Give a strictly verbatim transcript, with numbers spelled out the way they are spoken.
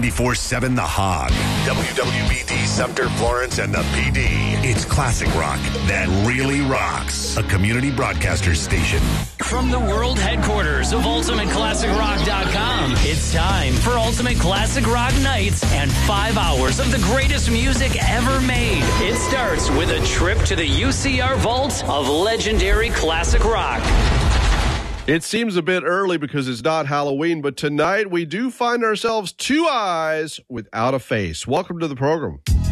ninety-four seven The Hog, W W B D Sumter, Florence, and the P D. It's classic rock that really rocks. A community broadcaster station. From the world headquarters of Ultimate Classic Rock dot com, it's time for Ultimate Classic Rock Nights and five hours of the greatest music ever made. It starts with a trip to the U C R vault of legendary classic rock. It seems a bit early because it's not Halloween, but tonight we do find ourselves two eyes without a face. Welcome to the program.